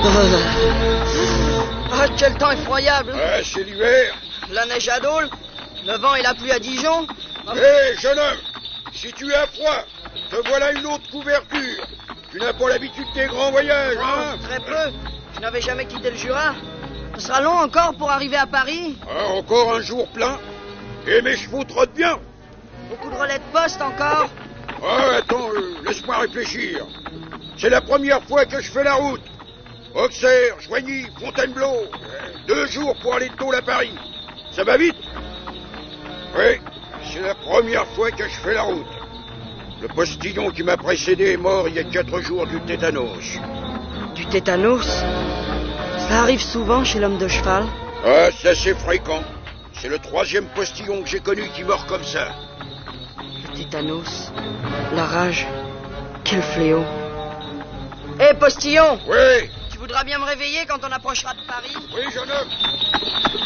Ah, quel temps effroyable. Ouais, c'est l'hiver. La neige à Dole, le vent et la pluie à Dijon. Hé, jeune homme, si tu as froid, te voilà une autre couverture. Tu n'as pas l'habitude des grands voyages, hein? Très peu. Je n'avais jamais quitté le Jura. Ce sera long encore pour arriver à Paris. Ah, encore un jour plein. Et mes chevaux trottent bien. Beaucoup de relais de poste encore. Ah, attends, laisse-moi réfléchir. C'est la première fois que je fais la route. Auxerre, Joigny, Fontainebleau. 2 jours pour aller de Dole à Paris. Ça va vite? Oui, c'est la première fois que je fais la route. Le postillon qui m'a précédé est mort il y a 4 jours du tétanos. Du tétanos? Ça arrive souvent chez l'homme de cheval. Ah, c'est assez fréquent. C'est le 3e postillon que j'ai connu qui meurt comme ça. Le tétanos, la rage, quel fléau. Hé, postillon! Oui, Tu voudras bien me réveiller quand on approchera de Paris? oui, jeune homme.